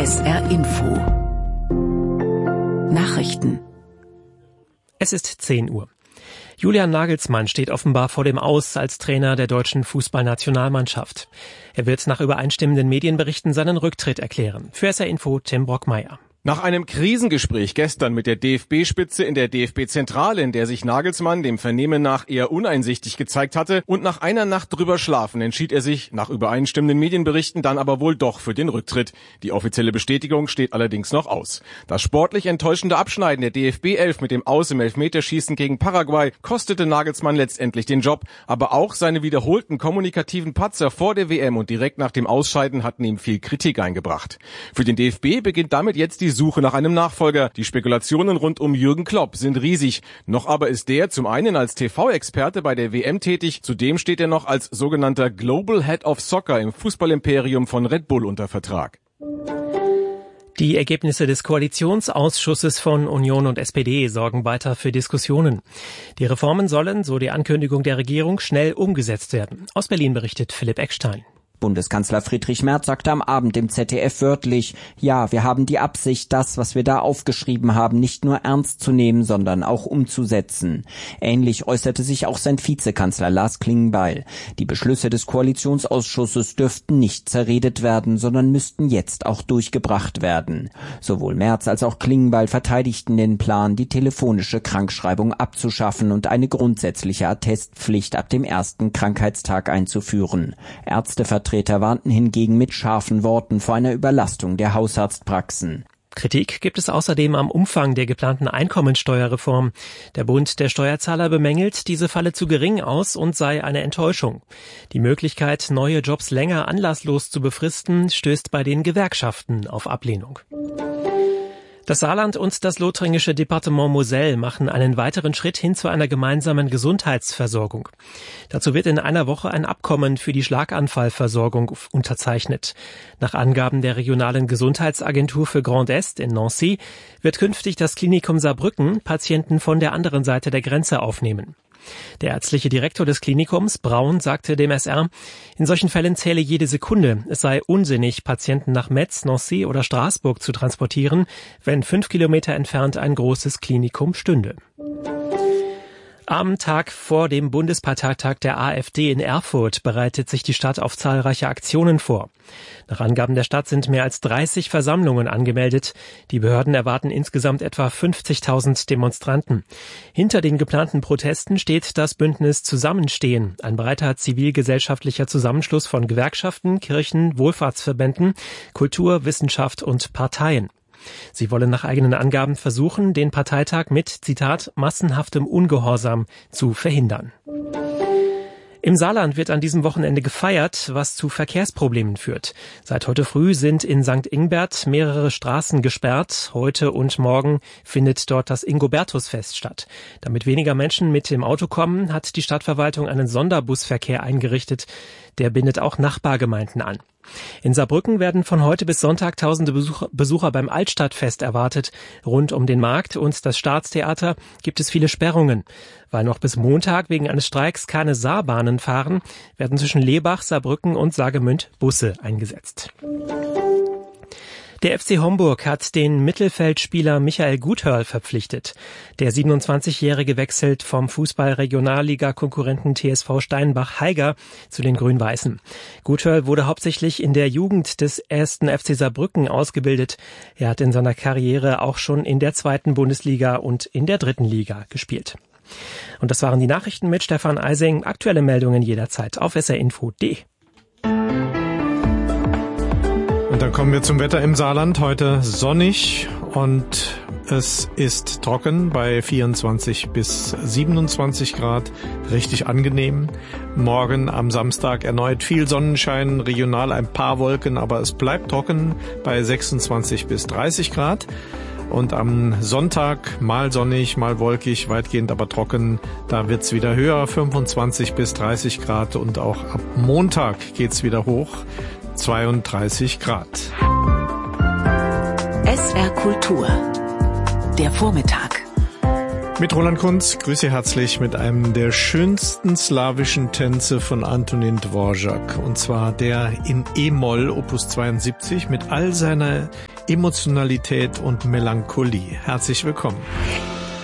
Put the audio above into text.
SR Info. Nachrichten. Es ist 10 Uhr. Julian Nagelsmann steht offenbar vor dem Aus als Trainer der deutschen Fußballnationalmannschaft. Er wird nach übereinstimmenden Medienberichten seinen Rücktritt erklären. Für SR Info Tim Brockmeier. Nach einem Krisengespräch gestern mit der DFB-Spitze in der DFB-Zentrale, in der sich Nagelsmann dem Vernehmen nach eher uneinsichtig gezeigt hatte, und nach einer Nacht drüber schlafen, entschied er sich, nach übereinstimmenden Medienberichten, dann aber wohl doch für den Rücktritt. Die offizielle Bestätigung steht allerdings noch aus. Das sportlich enttäuschende Abschneiden der DFB-11 mit dem Aus im Elfmeterschießen gegen Paraguay kostete Nagelsmann letztendlich den Job, aber auch seine wiederholten kommunikativen Patzer vor der WM und direkt nach dem Ausscheiden hatten ihm viel Kritik eingebracht. Für den DFB beginnt damit jetzt die Suche nach einem Nachfolger. Die Spekulationen rund um Jürgen Klopp sind riesig. Noch aber ist der zum einen als TV-Experte bei der WM tätig, zudem steht er noch als sogenannter Global Head of Soccer im Fußballimperium von Red Bull unter Vertrag. Die Ergebnisse des Koalitionsausschusses von Union und SPD sorgen weiter für Diskussionen. Die Reformen sollen, so die Ankündigung der Regierung, schnell umgesetzt werden. Aus Berlin berichtet Philipp Eckstein. Bundeskanzler Friedrich Merz sagte am Abend im ZDF wörtlich: Ja, wir haben die Absicht, das, was wir da aufgeschrieben haben, nicht nur ernst zu nehmen, sondern auch umzusetzen. Ähnlich äußerte sich auch sein Vizekanzler Lars Klingbeil. Die Beschlüsse des Koalitionsausschusses dürften nicht zerredet werden, sondern müssten jetzt auch durchgebracht werden. Sowohl Merz als auch Klingbeil verteidigten den Plan, die telefonische Krankschreibung abzuschaffen und eine grundsätzliche Attestpflicht ab dem ersten Krankheitstag einzuführen. Ärztevertreter warnten hingegen mit scharfen Worten vor einer Überlastung der Hausarztpraxen. Kritik gibt es außerdem am Umfang der geplanten Einkommensteuerreform. Der Bund der Steuerzahler bemängelt, diese falle zu gering aus und sei eine Enttäuschung. Die Möglichkeit, neue Jobs länger anlasslos zu befristen, stößt bei den Gewerkschaften auf Ablehnung. Das Saarland und das lothringische Departement Moselle machen einen weiteren Schritt hin zu einer gemeinsamen Gesundheitsversorgung. Dazu wird in einer Woche ein Abkommen für die Schlaganfallversorgung unterzeichnet. Nach Angaben der regionalen Gesundheitsagentur für Grand Est in Nancy wird künftig das Klinikum Saarbrücken Patienten von der anderen Seite der Grenze aufnehmen. Der ärztliche Direktor des Klinikums, Braun, sagte dem SR, in solchen Fällen zähle jede Sekunde. Es sei unsinnig, Patienten nach Metz, Nancy oder Straßburg zu transportieren, wenn 5 Kilometer entfernt ein großes Klinikum stünde. Am Tag vor dem Bundesparteitag der AfD in Erfurt bereitet sich die Stadt auf zahlreiche Aktionen vor. Nach Angaben der Stadt sind mehr als 30 Versammlungen angemeldet. Die Behörden erwarten insgesamt etwa 50.000 Demonstranten. Hinter den geplanten Protesten steht das Bündnis Zusammenstehen, ein breiter zivilgesellschaftlicher Zusammenschluss von Gewerkschaften, Kirchen, Wohlfahrtsverbänden, Kultur, Wissenschaft und Parteien. Sie wollen nach eigenen Angaben versuchen, den Parteitag mit, Zitat, massenhaftem Ungehorsam zu verhindern. Im Saarland wird an diesem Wochenende gefeiert, was zu Verkehrsproblemen führt. Seit heute früh sind in St. Ingbert mehrere Straßen gesperrt. Heute und morgen findet dort das Ingobertusfest statt. Damit weniger Menschen mit dem Auto kommen, hat die Stadtverwaltung einen Sonderbusverkehr eingerichtet. Der bindet auch Nachbargemeinden an. In Saarbrücken werden von heute bis Sonntag tausende Besucher beim Altstadtfest erwartet. Rund um den Markt und das Staatstheater gibt es viele Sperrungen. Weil noch bis Montag wegen eines Streiks keine Saarbahnen fahren, werden zwischen Lebach, Saarbrücken und Saargemünd Busse eingesetzt. Der FC Homburg hat den Mittelfeldspieler Michael Guthörl verpflichtet. Der 27-Jährige wechselt vom Fußball-Regionalliga-Konkurrenten TSV Steinbach-Haiger zu den Grün-Weißen. Guthörl wurde hauptsächlich in der Jugend des 1. FC Saarbrücken ausgebildet. Er hat in seiner Karriere auch schon in der 2. Bundesliga und in der 3. Liga gespielt. Und das waren die Nachrichten mit Stefan Eising. Aktuelle Meldungen jederzeit auf srinfo.de. Und dann kommen wir zum Wetter im Saarland. Heute sonnig und es ist trocken bei 24 bis 27 Grad. Richtig angenehm. Morgen am Samstag erneut viel Sonnenschein, regional ein paar Wolken, aber es bleibt trocken bei 26 bis 30 Grad. Und am Sonntag mal sonnig, mal wolkig, weitgehend aber trocken. Da wird's wieder höher, 25 bis 30 Grad. Und auch ab Montag geht's wieder hoch, 32 Grad. SR Kultur. Der Vormittag. Mit Roland Kunz, grüße Sie herzlich mit einem der schönsten slawischen Tänze von Antonin Dvorak. Und zwar der in E-Moll, Opus 72, mit all seiner Emotionalität und Melancholie. Herzlich willkommen.